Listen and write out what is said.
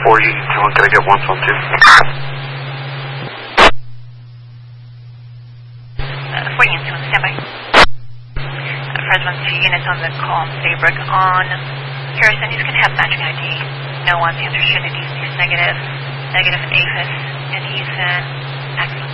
40, can I get 112? 40 and 2, stand by. Fresno 2 units on the call, Daybreak on Harrison. He's going to have matching ID. No on the Trinity, he's negative. Negative APHIS, and he's in